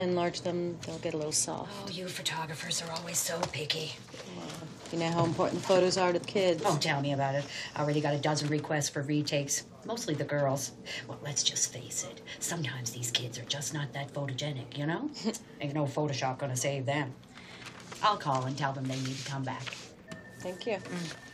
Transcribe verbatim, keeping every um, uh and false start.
Enlarge them, they'll get a little soft. Oh, you photographers are always so picky. Well, you know how important photos are to the kids. Don't tell me about it. I already got a dozen requests for retakes, mostly the girls. Well, let's just face it. Sometimes these kids are just not that photogenic, you know? Ain't no Photoshop gonna save them. I'll call and tell them they need to come back. Thank you. Mm.